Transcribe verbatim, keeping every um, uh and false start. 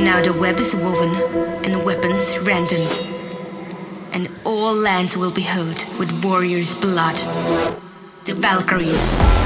Now the web is woven and weapons rendered, and all lands will be hot with warriors' blood. The Valkyries.